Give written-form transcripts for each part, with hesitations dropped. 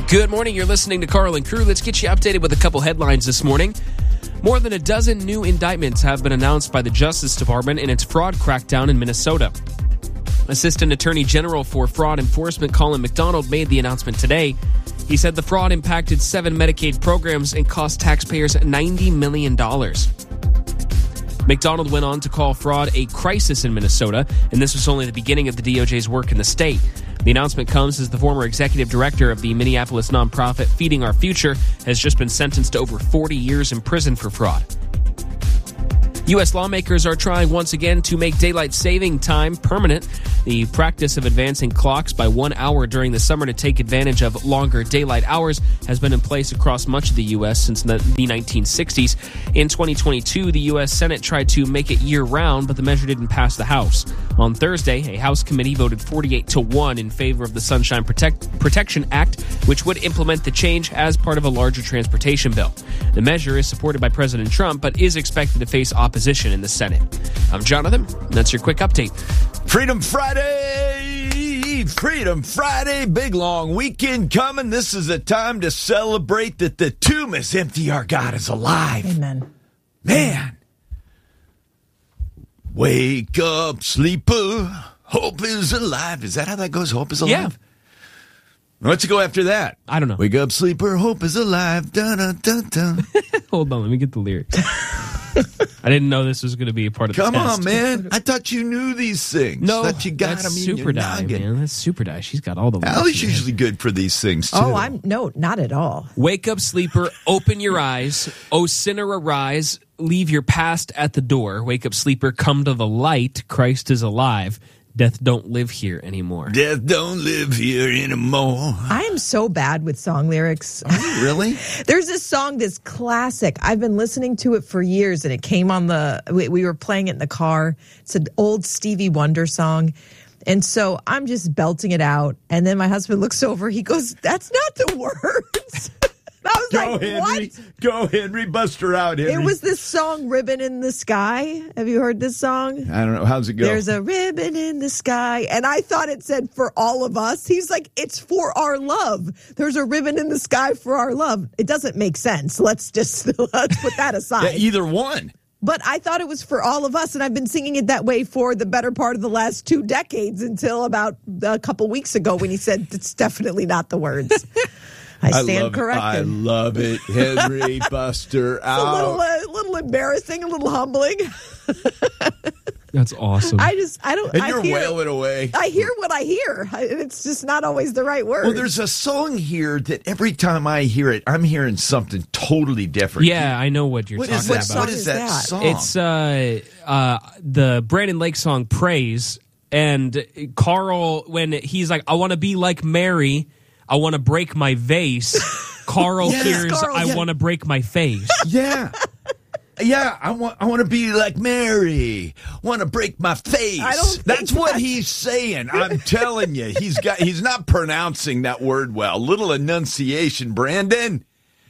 Good morning. You're listening to Carl and Crew. Let's get you updated with a couple headlines this morning. More than a dozen new indictments have been announced by the Justice Department in its fraud crackdown in Minnesota. Assistant Attorney General for Fraud Enforcement Colin McDonald made the announcement today. He said the fraud impacted 7 Medicaid programs and cost taxpayers $90 million. McDonald went on to call fraud a crisis in Minnesota, and this was only the beginning of the DOJ's work in the state. The announcement comes as the former executive director of the Minneapolis nonprofit Feeding Our Future has just been sentenced to over 40 years in prison for fraud. U.S. lawmakers are trying once again to make daylight saving time permanent. The practice of advancing clocks by 1 hour during the summer to take advantage of longer daylight hours has been in place across much of the U.S. since the 1960s. In 2022, the U.S. Senate tried to make it year-round, but the measure didn't pass the House. On Thursday, a House committee voted 48-1 in favor of the Sunshine Protection Act, which would implement the change as part of a larger transportation bill. The measure is supported by President Trump, but is expected to face opposition in the Senate. I'm Jonathan, and that's your quick update. Freedom Friday! Freedom Friday! Big long weekend coming. This is a time to celebrate that the tomb is empty. Our God is alive. Amen. Man. Wake up, sleeper. Hope is alive. Is that how that goes? Hope is alive? Yeah. What's it go after that? I don't know. Wake up, sleeper. Hope is alive. Dun, dun, dun, dun. Hold on, let me get the lyrics. I didn't know this was going to be a part of the test. Come on, man. I thought you knew these things. No, that you got that's them in Super your Die, noggin. man. That's Super Die. She's got all the lyrics. Allie's usually good for these things, too. Oh, no, not at all. Wake up, sleeper. Open your eyes. O sinner, arise. Leave your past at the door. Wake up, sleeper. Come to the light. Christ is alive. Death don't live here anymore. Death don't live here anymore. I am so bad with song lyrics. Really? There's this song that's classic. I've been listening to it for years, and it came on we were playing it in the car. It's an old Stevie Wonder song. And so I'm just belting it out. And then my husband looks over. He goes, "That's not the words." I was like, Henry. what? Go, Henry. Bust her out, Henry. It was this song, Ribbon in the Sky. Have you heard this song? I don't know. How's it go? There's a ribbon in the sky. And I thought it said for all of us. He's like, it's for our love. There's a ribbon in the sky for our love. It doesn't make sense. Let's put that aside. Yeah, either one. But I thought it was for all of us, and I've been singing it that way for the better part of the last 2 decades until about a couple weeks ago when he said it's definitely not the words. I stand corrected. I love it. Henry, Buster out. It's a little embarrassing, a little humbling. That's awesome. And you're wailing away. I hear what I hear. It's just not always the right word. Well, there's a song here that every time I hear it, I'm hearing something totally different. Yeah, I know what you're talking about. What is that song? It's the Brandon Lake song, Praise. And Carl, when he's like, I want to be like Mary, I want to break my vase. Carl hears, I want to break my face. Yeah. Yeah, I want to be like Mary. Want to break my face. That's what he's saying. I'm telling you, he's not pronouncing that word well. Little enunciation, Brandon.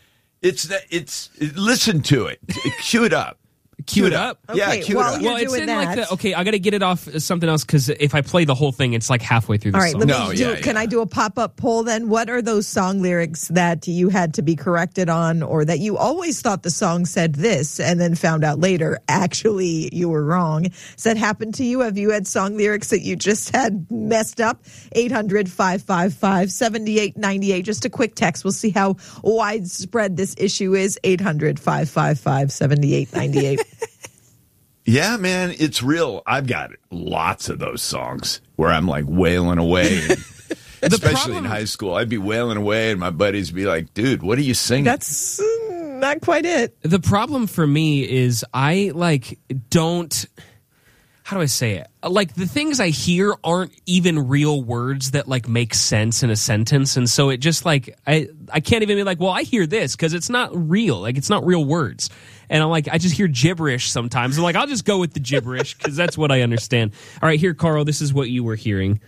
Listen to it. Cue it up. Cue it up? Okay, Yeah, cue it up. Well, It's in like okay, I got to get it off something else because if I play the whole thing, it's like halfway through the All right, song. Can I do a pop-up poll then? What are those song lyrics that you had to be corrected on, or that you always thought the song said this and then found out later, actually, you were wrong? Has that happened to you? Have you had song lyrics that you just had messed up? 800-555-7898. Just a quick text. We'll see how widespread this issue is. 800-555-7898. Yeah, man, it's real. I've got lots of those songs where I'm like wailing away. Especially in high school. I'd be wailing away and my buddies would be like, dude, what are you singing? That's not quite it. The problem for me is I don't... How do I say it? Like, the things I hear aren't even real words that, make sense in a sentence. And so it just, I can't even be like, well, I hear this because it's not real. It's not real words. And I'm like, I just hear gibberish sometimes. I'm like, I'll just go with the gibberish because that's what I understand. All right, here, Carl, this is what you were hearing.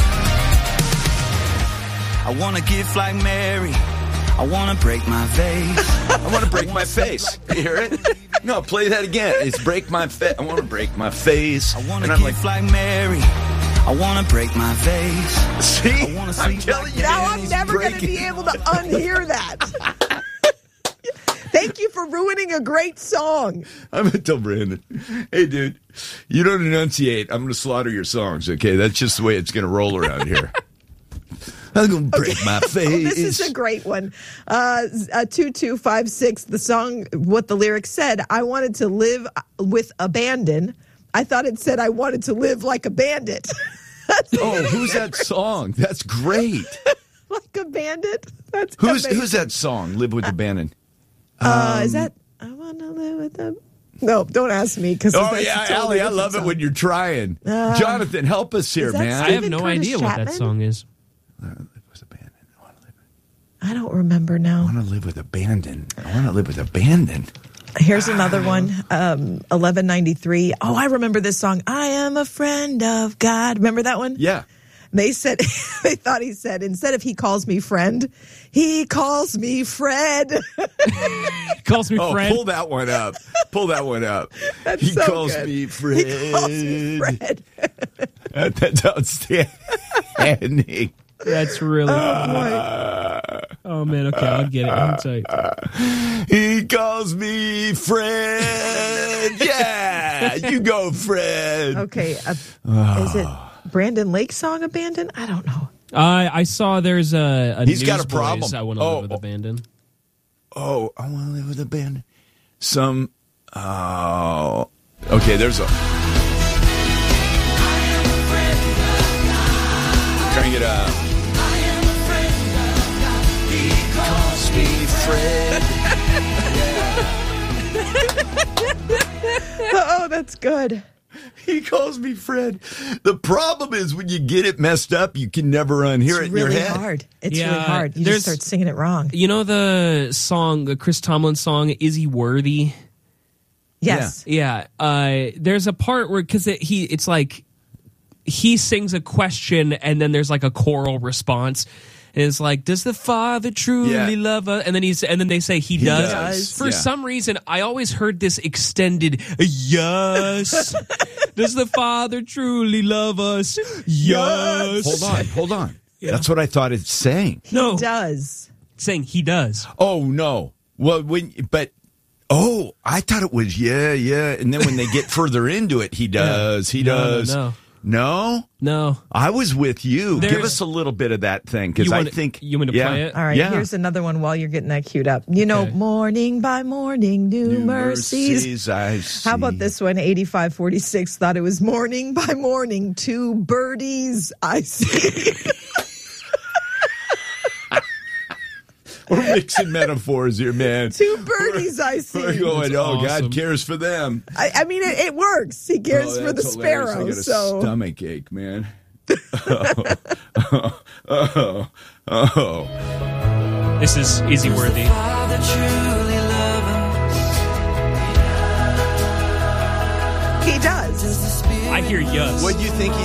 I want to gift like Mary. I want to break my face. I want to break my face. You hear it? No, play that again. It's break my face. I want to break my face. I want to gift like Mary. I want to break my face. See? I'm telling you. Now I'm never going going to be able to unhear that. Thank you for ruining a great song. I'm going to tell Brandon, hey, dude, you don't enunciate. I'm going to slaughter your songs, okay? That's just the way it's going to roll around here. I'm going to break my face. Oh, this is a great one. 2256, the song, what the lyrics said, I wanted to live with abandon. I thought it said I wanted to live like a bandit. Oh, who's that song? That's great. Like a bandit? That's Who's that song, Live with Abandon? Is that I want to live with them? No, don't ask me. Oh, yeah, Allie, I love it when you're trying. Jonathan, help us here, man. I have no idea what that song is. Live with abandon. I don't remember now. I want to live with abandon. I want to live with abandon. Here's another one, 1193. Oh, I remember this song. I am a friend of God. Remember that one? Yeah. They said, they thought he said, instead of he calls me friend, he calls me Fred. Calls me Fred. Pull that one up. Pull that one up. That's he so calls good. me Fred. He calls me Fred. That's outstanding. That's really Oh, man, okay, I'll get it. I'm tight. He calls me Fred. Yeah, you go, Fred. Okay, is it Brandon Lake's song Abandon? I don't know. I saw there's a He's got a Newsboys, problem. I want to live with abandon. Oh, I want to live with abandon. Okay, there's a... Trying to get a... Me Fred. Oh, that's good. He calls me Fred. The problem is when you get it messed up, you can never unhear it in your really head. Hard. It's Yeah, really hard. You just start singing it wrong. You know the song, the Chris Tomlin song, Is He Worthy? Yes. Yeah. There's a part where, because it's like he sings a question and then there's like a choral response. And it's like, does the Father truly love us? And then they say he does. For some reason, I always heard this extended yes. Does the Father truly love us? Yes. Hold on. Yeah. That's what I thought it's saying. No, He does. saying he does. Oh no. Well, I thought it was yeah, and then when they get further into it, he does. He does. No? I was with you. Give us a little bit of that thing, because I think... You want me to play it? All right, here's another one while you're getting that queued up. You know, morning by morning, new mercies. I see. How about this one? 8546 thought it was morning by morning, two birdies I see. We're mixing metaphors here, man. Two birdies I see. We're going, awesome. God cares for them. I mean, it works. He cares for the sparrow. I got a stomach ache, man. This is Easy Worthy. He does. I hear yes. What do you think